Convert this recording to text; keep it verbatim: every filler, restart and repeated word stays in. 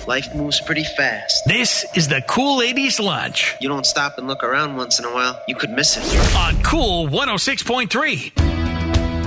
Life moves pretty fast. This is the Cool eighties Lunch. You don't stop and look around once in a while, you could miss it. On Cool one oh six point three.